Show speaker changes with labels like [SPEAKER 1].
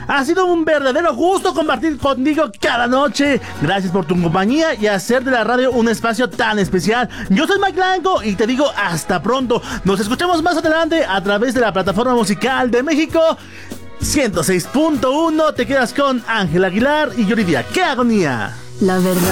[SPEAKER 1] Ha sido un verdadero gusto compartir contigo cada noche. Gracias por tu compañía y hacer de la radio un espacio tan especial. Yo soy Mike Blanco y te digo hasta pronto. Nos escuchamos más adelante a través de la plataforma musical de México 106.1. Te quedas con Ángel Aguilar y Yuridia. ¡Qué agonía!
[SPEAKER 2] La verdad.